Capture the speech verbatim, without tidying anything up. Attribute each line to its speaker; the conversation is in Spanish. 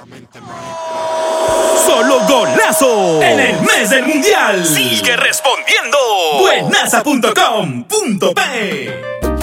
Speaker 1: Solo golazo en el mes del mundial.
Speaker 2: Sigue respondiendo.
Speaker 1: Buenaza punto com punto pe